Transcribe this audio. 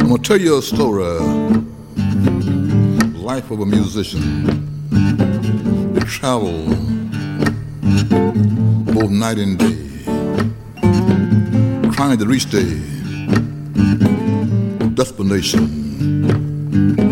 I'm gonna tell you a story, life of a musician. They travel both night and day, trying to reach their destination.